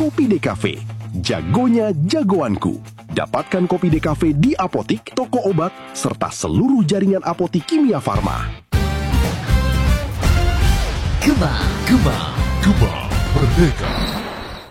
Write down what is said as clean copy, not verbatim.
Kopi DKV. Jagonya jagoanku. Dapatkan Kopi DKV di apotik, toko obat, serta seluruh jaringan apotik Kimia Farma. Gema Merdeka.